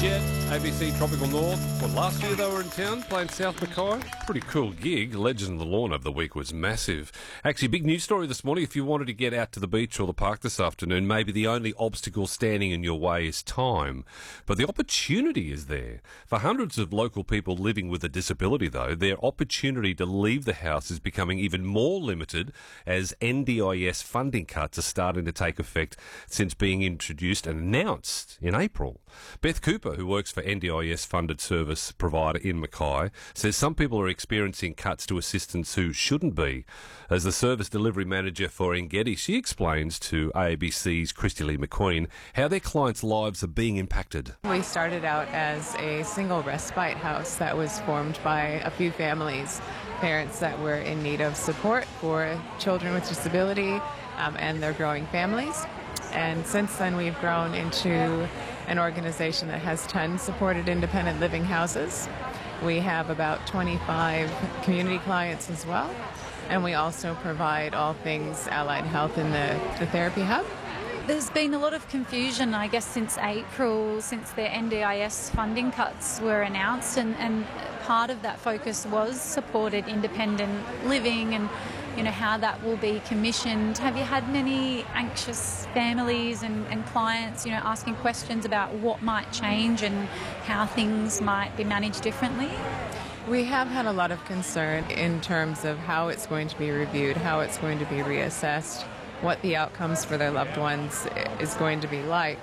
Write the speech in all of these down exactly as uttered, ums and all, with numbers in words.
Jet, A B C Tropical North. Well, last year they were in town playing South Mackay. Pretty cool gig. Legend of the Lawn over the week was massive. Actually, big news story this morning. If you wanted to get out to the beach or the park this afternoon, maybe the only obstacle standing in your way is time. But the opportunity is there. For hundreds of local people living with a disability, though, their opportunity to leave the house is becoming even more limited as N D I S funding cuts are starting to take effect since being introduced and announced in April. Beth Cooper, who works for N D I S-funded service provider in Mackay, says some people are experiencing cuts to assistance who shouldn't be. As the service delivery manager for Engedi, she explains to A B C's Christy Lee McQueen how their clients' lives are being impacted. We started out as a single respite house that was formed by a few families, parents that were in need of support for children with disability um, and their growing families. And since then, we've grown into an organization that has ten supported independent living houses. We have about twenty-five community clients as well. And we also provide all things allied health in the, the therapy hub. There's been a lot of confusion, I guess, since April, since the N D I S funding cuts were announced, and, and part of that focus was supported independent living and, you know, how that will be commissioned. Have you had many anxious families and, and clients, you know, asking questions about what might change and how things might be managed differently? We have had a lot of concern in terms of how it's going to be reviewed, how it's going to be reassessed, what the outcomes for their loved ones is going to be like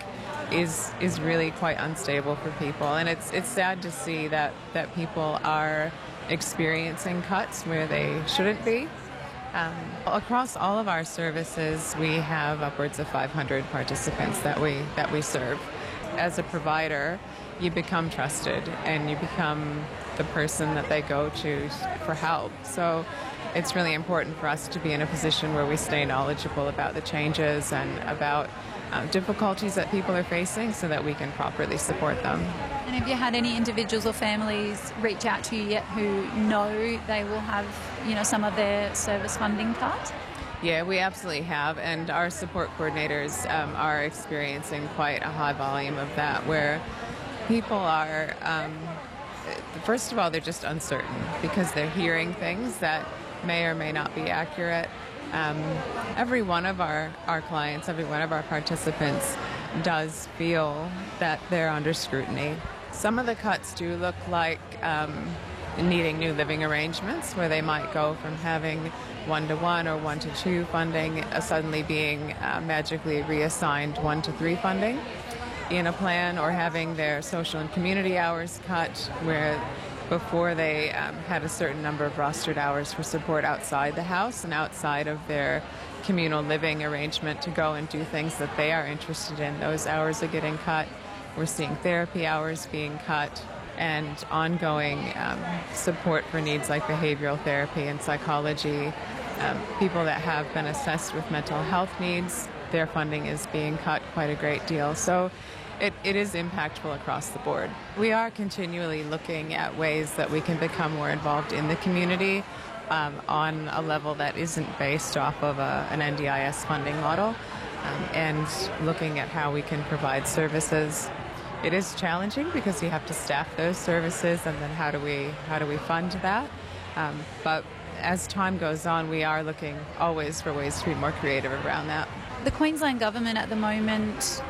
is is really quite unstable for people. And it's it's sad to see that, that people are experiencing cuts where they shouldn't be. Um, across all of our services, we have upwards of five hundred participants that we that we serve. As a provider, you become trusted and you become the person that they go to for help. So it's really important for us to be in a position where we stay knowledgeable about the changes and about uh, difficulties that people are facing so that we can properly support them. And have you had any individuals or families reach out to you yet who know they will have, you know, some of their service funding cut? Yeah, we absolutely have, and our support coordinators um, are experiencing quite a high volume of that, where people are, um, first of all, they're just uncertain because they're hearing things that may or may not be accurate. Um, every one of our, our clients, every one of our participants does feel that they're under scrutiny. Some of the cuts do look like um, needing new living arrangements, where they might go from having one-to-one or one-to-two funding uh, suddenly being uh, magically reassigned one-to-three funding in a plan, or having their social and community hours cut, where before they um, had a certain number of rostered hours for support outside the house and outside of their communal living arrangement to go and do things that they are interested in. Those hours are getting cut. We're seeing therapy hours being cut, and ongoing um, support for needs like behavioral therapy and psychology. Um, people that have been assessed with mental health needs, their funding is being cut quite a great deal. So it, it is impactful across the board. We are continually looking at ways that we can become more involved in the community um, on a level that isn't based off of a, an N D I S funding model, um, and looking at how we can provide services. It is challenging because you have to staff those services, and then how do we how do we fund that? Um, but as time goes on, we are looking always for ways to be more creative around that. The Queensland Government at the moment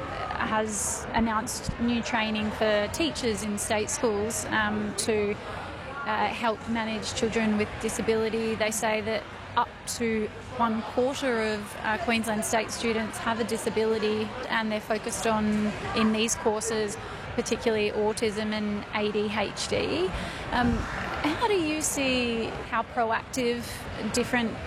has announced new training for teachers in state schools um, to uh, help manage children with disability. They say that up to one quarter of uh, Queensland state students have a disability, and they're focused on, in these courses, particularly autism and A D H D. Um, how do you see how proactive different